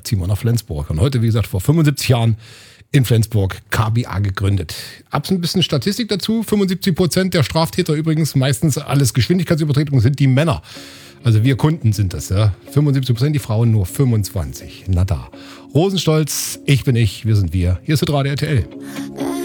ziehen wir nach Flensburg. Und heute, wie gesagt, vor 75 Jahren in Flensburg KBA gegründet. Ab ein bisschen Statistik dazu. 75% der Straftäter übrigens, meistens alles Geschwindigkeitsübertretungen, sind die Männer. Also wir Kunden sind das, ja. 75%, die Frauen nur 25%. Na da. Rosenstolz, ich bin ich, wir sind wir. Hier ist Radio RTL.